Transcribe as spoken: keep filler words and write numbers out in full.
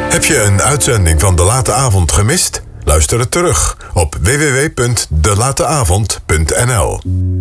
Heb je een uitzending van De Late Avond gemist? Luister het terug op w w w punt de late avond punt n l.